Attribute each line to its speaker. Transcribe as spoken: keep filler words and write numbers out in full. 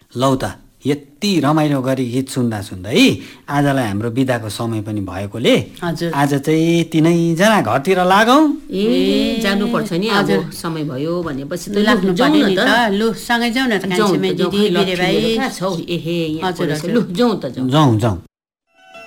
Speaker 1: लौ त यति रमाइलो गरी गीत सुन्दा सुन्दै आजलाई हाम्रो बिदाको समय पनि भएकोले
Speaker 2: हजुर
Speaker 1: आज चाहिँ तिनैजना घरतिर लागौँ।
Speaker 3: ए जानुपर्छ नि अब समय भयो भनेपछि त
Speaker 2: लाग्नु पर्यो नि त। लु सँगै जाउँ न त कान्छी दिदी बिरे भाइ।
Speaker 3: छौ एहे यहाँ लु जाउँ त जाउँ
Speaker 1: जाउँ जाउँ।